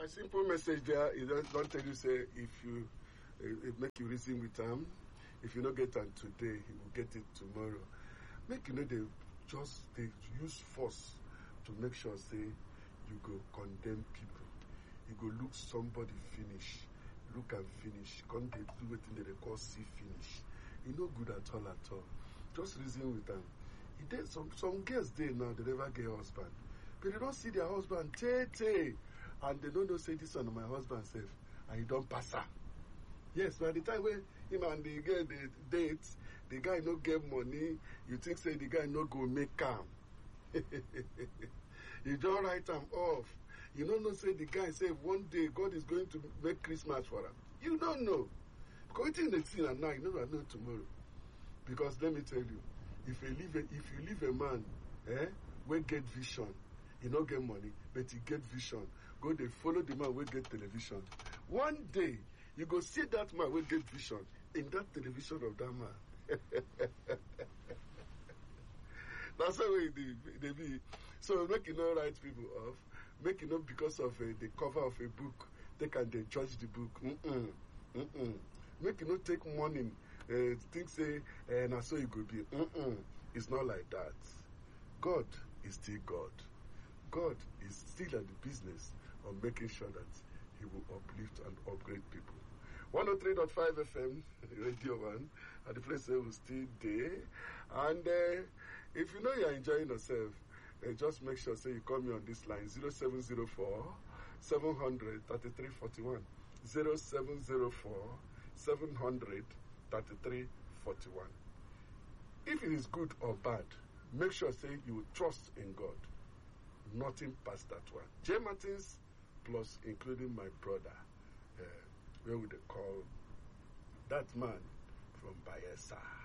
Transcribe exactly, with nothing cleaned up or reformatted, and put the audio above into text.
A simple message there. It don't, don't tell you say if you uh, it make you reason with him. If you don't get it today, he will get it tomorrow. Make you know they just they use force to make sure say you go condemn people. You go look somebody finish, look and finish. Come they do what they call see finish. You no good at all at all. Just reason with them. He did some some girls there now they never get husband, but they don't see their husband tay tay, and they don't know say this one my husband safe, and he don't pass her. Yes, by the time when him and the girl they date, the guy no get money. You think say the guy no go make calm. You don't write him off. You don't know say the guy say one day God is going to make Christmas for him. You don't know. Because in the scene and now you never know tomorrow. Because let me tell you, if you leave a, if you leave a man, eh, we get vision. He no get money, but he get vision. Go they follow the man we get television. One day you go see that man will get vision in that television of that man. That's how they, they be. So make you not write people off. Make you not because of uh, the cover of a book, they can they judge the book. Mm-mm. Mm-mm. Make you not take money. Uh, think say, uh, na so it could be. Mm-mm. It's not like that. God is still God. God is still at the business of making sure that He will uplift and upgrade people. one oh three point five F M, Radio one, and the place will still there. And uh, if you know you're enjoying yourself, uh, just make sure say you call me on this line, zero seven zero four, seven hundred, thirty-three forty-one. zero seven zero four, seven hundred, thirty-three forty-one. If it is good or bad, make sure say you will trust in God. Nothing past that one. J. Martins plus including my brother. Uh, where would they call that man from Bayelsa?